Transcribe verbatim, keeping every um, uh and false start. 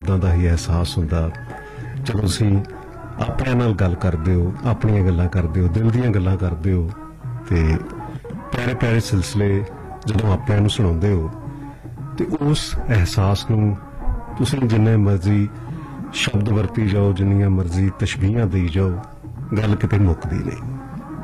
उदां दा ही एहसास हुंदा जदों तुसीं अपने नाल गल करदे हो, अपनियां गल्लां करदे हो, दिल दीयां गल्लां करदे हो ते प्यारे प्यारे सिलसिले जदों अपने नूं सुणाउंदे हो ते उस एहसास नूं तुसीं जिन्ने मर्जी शब्द वरती जाओ, जिन्नियां मर्जी तशबीहां देई जाओ, गल किते मुकदी नहीं।